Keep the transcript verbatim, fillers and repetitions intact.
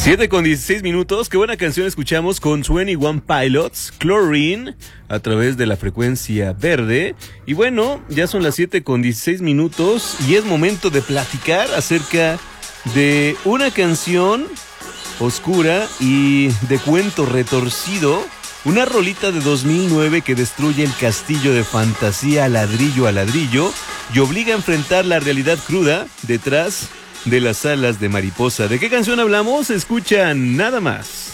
siete con dieciséis minutos, qué buena canción escuchamos con veintiuno Pilots, Chlorine, a través de la frecuencia verde. Y bueno, ya son las siete con dieciséis minutos y es momento de platicar acerca de una canción oscura y de cuento retorcido. Una rolita de dos mil nueve que destruye el castillo de fantasía ladrillo a ladrillo y obliga a enfrentar la realidad cruda detrás de las alas de mariposa. ¿De qué canción hablamos? Escuchan nada más.